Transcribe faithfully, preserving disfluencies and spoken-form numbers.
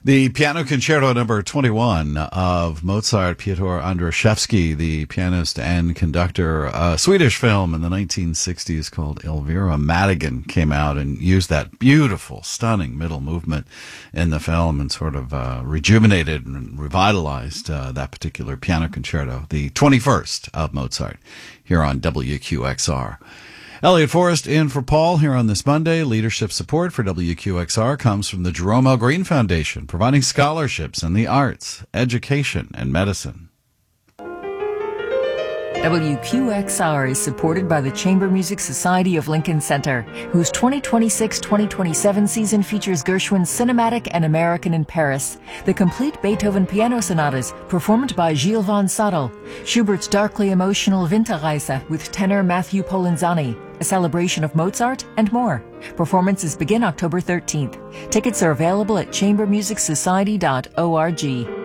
The Piano Concerto number twenty-one of Mozart, Piotr Andrzejewski, the pianist and conductor. A Swedish film in the nineteen sixties called Elvira Madigan came out and used that beautiful, stunning middle movement in the film and sort of uh, rejuvenated and revitalized uh, that particular piano concerto, the twenty-first of Mozart, here on W Q X R. Elliot Forrest in for Paul here on this Monday. Leadership support for W Q X R comes from the Jerome L. Green Foundation, providing scholarships in the arts, education, and medicine. W Q X R is supported by the Chamber Music Society of Lincoln Center, whose twenty twenty-six twenty twenty-seven season features Gershwin's Cinematic and American in Paris, the complete Beethoven piano sonatas performed by Gilles von Sadel, Schubert's darkly emotional Winterreise with tenor Matthew Polenzani, a celebration of Mozart, and more. Performances begin October thirteenth. Tickets are available at chamber music society dot org.